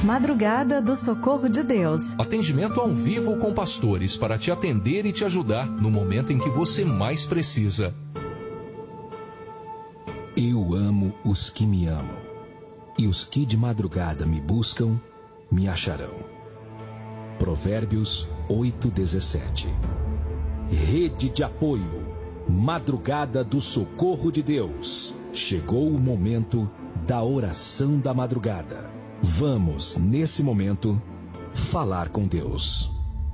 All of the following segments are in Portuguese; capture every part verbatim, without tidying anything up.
Madrugada do Socorro de Deus. Atendimento ao vivo com pastores para te atender e te ajudar no momento em que você mais precisa. Eu amo os que me amam, e os que de madrugada me buscam, me acharão. Provérbios oito, dezessete. Rede de apoio, Madrugada do Socorro de Deus. Chegou o momento da oração da madrugada. Vamos, nesse momento, falar com Deus.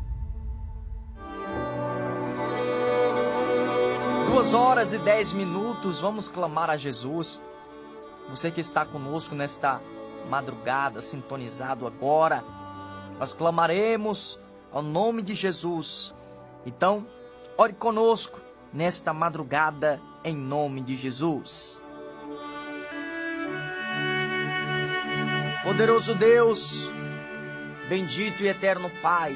Duas horas e dez minutos, vamos clamar a Jesus. Você que está conosco nesta madrugada, sintonizado agora, nós clamaremos ao nome de Jesus. Então, ore conosco nesta madrugada, em nome de Jesus. Poderoso Deus, bendito e eterno Pai,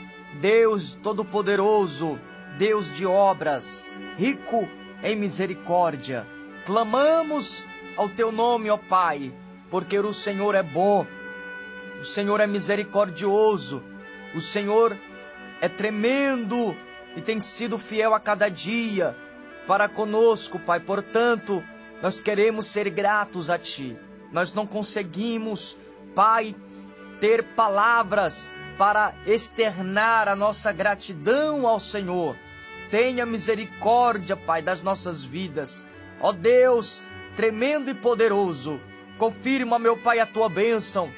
Deus Todo-Poderoso, Deus de obras, rico em misericórdia, clamamos ao Teu nome, ó Pai, porque o Senhor é bom, o Senhor é misericordioso, o Senhor é tremendo e tem sido fiel a cada dia para conosco, Pai. Portanto, nós queremos ser gratos a Ti. Nós não conseguimos, Pai, ter palavras para externar a nossa gratidão ao Senhor. Tenha misericórdia, Pai, das nossas vidas. Ó Deus, tremendo e poderoso, confirma, meu Pai, a Tua bênção,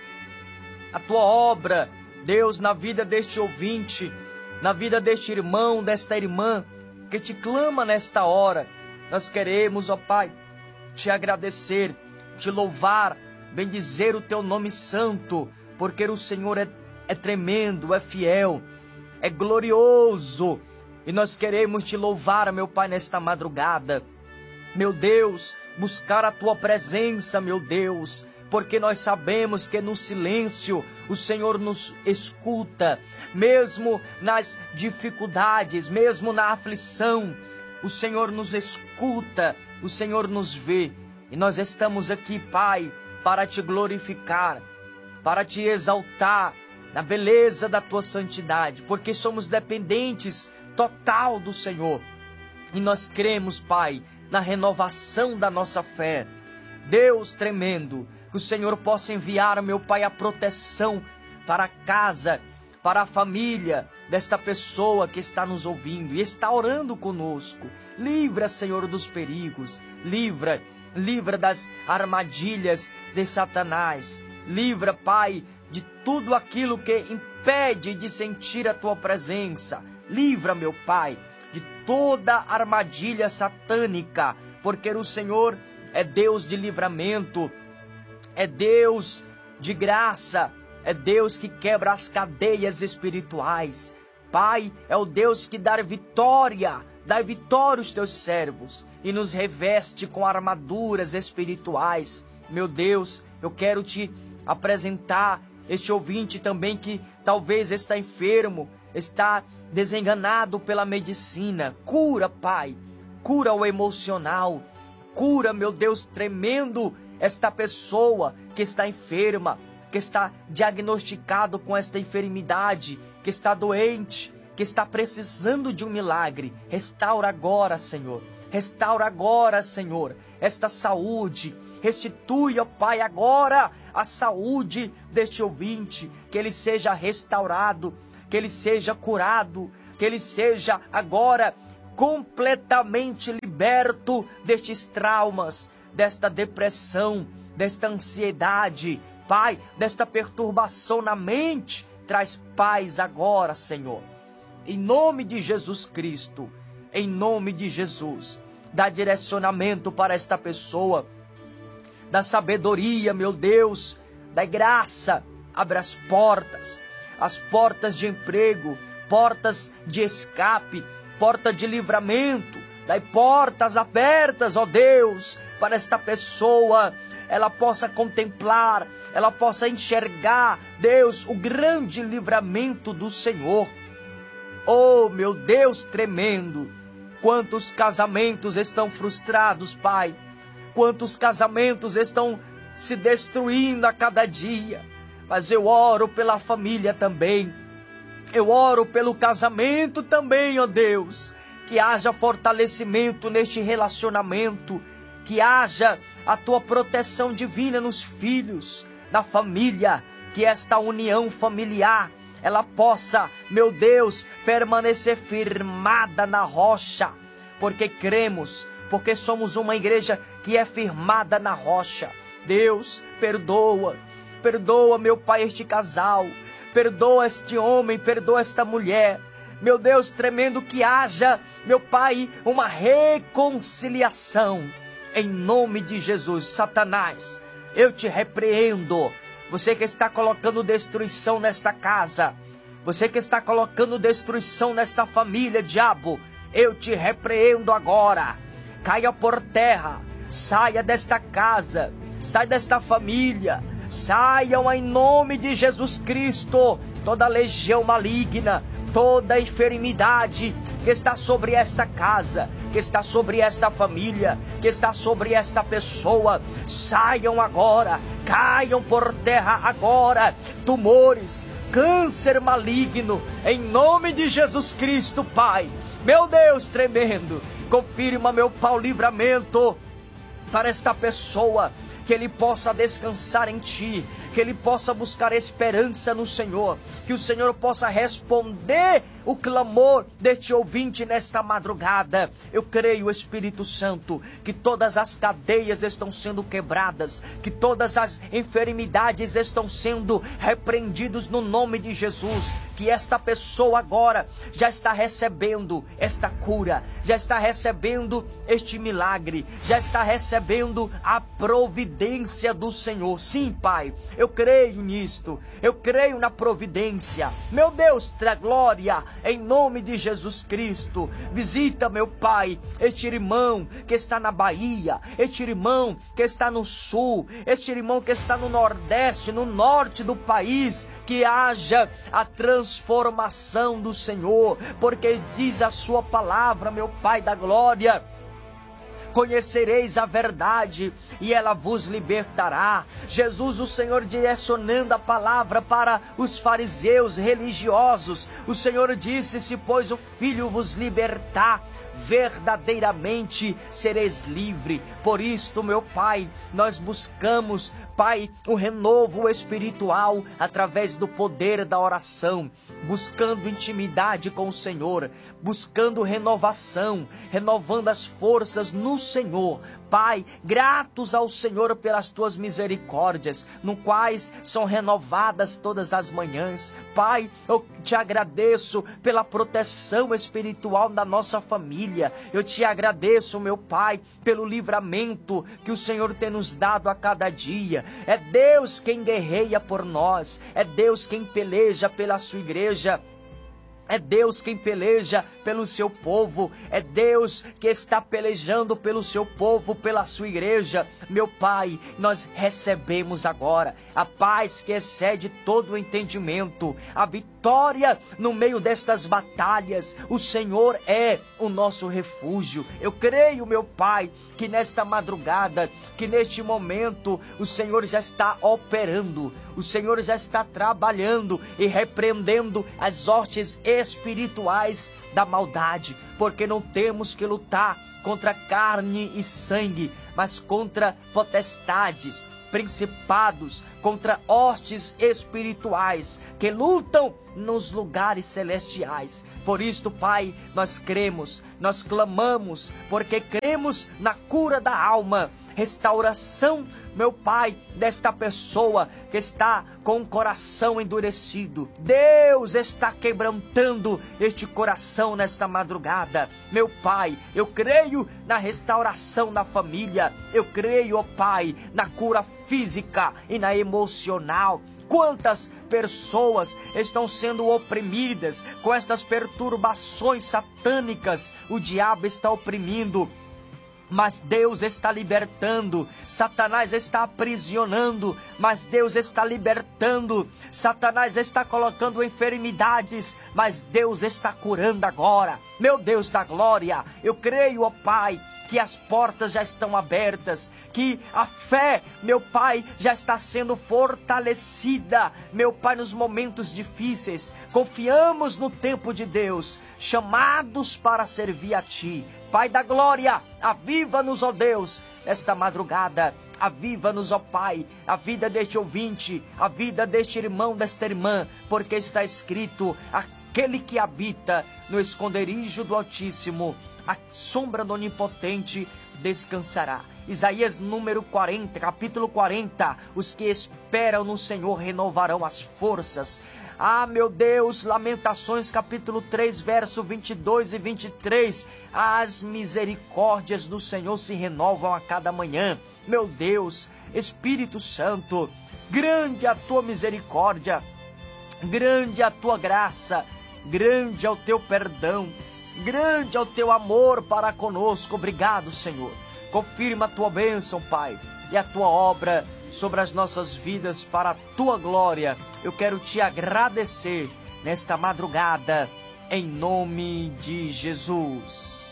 a Tua obra, Deus, na vida deste ouvinte, na vida deste irmão, desta irmã, que te clama nesta hora. Nós queremos, ó Pai, te agradecer, te louvar, bendizer o Teu nome santo, porque o Senhor é, é tremendo, é fiel, é glorioso, e nós queremos te louvar, meu Pai, nesta madrugada. Meu Deus, buscar a Tua presença, meu Deus, porque nós sabemos que no silêncio o Senhor nos escuta, mesmo nas dificuldades, mesmo na aflição, o Senhor nos escuta, o Senhor nos vê. E nós estamos aqui, Pai, para Te glorificar, para Te exaltar na beleza da Tua santidade, porque somos dependentes total do Senhor. E nós cremos, Pai, na renovação da nossa fé. Deus tremendo, que o Senhor possa enviar, meu Pai, a proteção para a casa, para a família desta pessoa que está nos ouvindo e está orando conosco. Livra, Senhor, dos perigos, livra, livra das armadilhas de Satanás, livra, Pai, de tudo aquilo que impede de sentir a Tua presença. Livra, meu Pai, de toda armadilha satânica, porque o Senhor é Deus de livramento, é Deus de graça, é Deus que quebra as cadeias espirituais. Pai, é o Deus que dá vitória, dá vitória aos Teus servos e nos reveste com armaduras espirituais. Meu Deus, eu quero Te apresentar este ouvinte também que talvez está enfermo, está desenganado pela medicina. Cura, Pai, cura o emocional, cura, meu Deus, tremendo, esta pessoa que está enferma, que está diagnosticado com esta enfermidade, que está doente, que está precisando de um milagre. Restaura agora, Senhor. Restaura agora, Senhor, esta saúde. Restitui, ó Pai, agora a saúde deste ouvinte, que ele seja restaurado, que ele seja curado, que ele seja agora completamente liberto destes traumas, desta depressão, desta ansiedade, Pai, desta perturbação na mente. Traz paz agora, Senhor, em nome de Jesus Cristo, em nome de Jesus. Dá direcionamento para esta pessoa, dá sabedoria, meu Deus, dá graça, abre as portas, as portas de emprego, portas de escape, porta de livramento, dai portas abertas, ó Deus, para esta pessoa, ela possa contemplar, ela possa enxergar, Deus, o grande livramento do Senhor. Oh, meu Deus tremendo, quantos casamentos estão frustrados, Pai, quantos casamentos estão se destruindo a cada dia, mas eu oro pela família também. Eu oro pelo casamento também, ó Deus. Que haja fortalecimento neste relacionamento, que haja a tua proteção divina nos filhos, na família, que esta união familiar, ela possa, meu Deus, permanecer firmada na rocha, porque cremos, porque somos uma igreja que é firmada na rocha. Deus, perdoa, perdoa, meu Pai, este casal, perdoa este homem, perdoa esta mulher. Meu Deus, tremendo, que haja, meu Pai, uma reconciliação. Em nome de Jesus. Satanás, eu te repreendo. Você que está colocando destruição nesta casa, você que está colocando destruição nesta família, diabo, eu te repreendo agora. Caia por terra, saia desta casa, saia desta família, saiam em nome de Jesus Cristo toda legião maligna, toda enfermidade que está sobre esta casa, que está sobre esta família, que está sobre esta pessoa, saiam agora, caiam por terra agora, tumores, câncer maligno, em nome de Jesus Cristo, Pai. Meu Deus, tremendo, confirma, meu Pai, o livramento para esta pessoa, que ele possa descansar em Ti, que ele possa buscar esperança no Senhor, que o Senhor possa responder o clamor deste ouvinte nesta madrugada. Eu creio, Espírito Santo, que todas as cadeias estão sendo quebradas, que todas as enfermidades estão sendo repreendidas no nome de Jesus, que esta pessoa agora já está recebendo esta cura, já está recebendo este milagre, já está recebendo a providência do Senhor. Sim, Pai, eu creio nisto, eu creio na providência. Meu Deus da glória, em nome de Jesus Cristo, visita, meu Pai, este irmão que está na Bahia, este irmão que está no sul, este irmão que está no nordeste, no norte do país, que haja a transformação do Senhor, porque diz a sua palavra, meu Pai da glória: conhecereis a verdade e ela vos libertará. Jesus, o Senhor, direcionando a palavra para os fariseus religiosos, o Senhor disse: se pois o Filho vos libertar, verdadeiramente sereis livre. Por isto, meu Pai, nós buscamos, Pai, o renovo espiritual através do poder da oração, buscando intimidade com o Senhor, buscando renovação, renovando as forças no Senhor. Pai, gratos ao Senhor pelas tuas misericórdias, no quais são renovadas todas as manhãs. Pai, eu te agradeço pela proteção espiritual da nossa família. Eu te agradeço, meu Pai, pelo livramento que o Senhor tem nos dado a cada dia. É Deus quem guerreia por nós, é Deus quem peleja pela sua igreja. É Deus quem peleja pelo seu povo, é Deus que está pelejando pelo seu povo, pela sua igreja. Meu Pai, nós recebemos agora a paz que excede todo o entendimento, a vitória no meio destas batalhas. O Senhor é o nosso refúgio. Eu creio, meu Pai, que nesta madrugada, que neste momento, o Senhor já está operando, o Senhor já está trabalhando e repreendendo as hostes espirituais da maldade, porque não temos que lutar contra carne e sangue, mas contra potestades, principados, contra hostes espirituais que lutam nos lugares celestiais. Por isto, Pai, nós cremos, nós clamamos, porque cremos na cura da alma, restauração, meu Pai, desta pessoa que está com o coração endurecido. Deus está quebrantando este coração nesta madrugada. Meu Pai, eu creio na restauração da família. Eu creio, ó Pai, na cura física e na emocional. Quantas pessoas estão sendo oprimidas com estas perturbações satânicas? O diabo está oprimindo, mas Deus está libertando. Satanás está aprisionando, mas Deus está libertando. Satanás está colocando enfermidades, mas Deus está curando agora. Meu Deus da glória, eu creio, ó Pai, que as portas já estão abertas, que a fé, meu Pai, já está sendo fortalecida, meu Pai, nos momentos difíceis. Confiamos no tempo de Deus, chamados para servir a Ti. Pai da glória, aviva-nos, ó Deus, nesta madrugada. Aviva-nos, ó Pai, a vida deste ouvinte, a vida deste irmão, desta irmã, porque está escrito: aquele que habita no esconderijo do Altíssimo, a sombra do Onipotente descansará. Isaías número quarenta, capítulo quarenta, os que esperam no Senhor renovarão as forças. Ah, meu Deus, Lamentações capítulo três, verso vinte e dois e vinte e três, as misericórdias do Senhor se renovam a cada manhã. Meu Deus, Espírito Santo, grande a tua misericórdia, grande a tua graça, grande é o teu perdão, grande é o teu amor para conosco. Obrigado, Senhor. Confirma a tua bênção, Pai, e a tua obra sobre as nossas vidas para a tua glória. Eu quero te agradecer nesta madrugada, em nome de Jesus.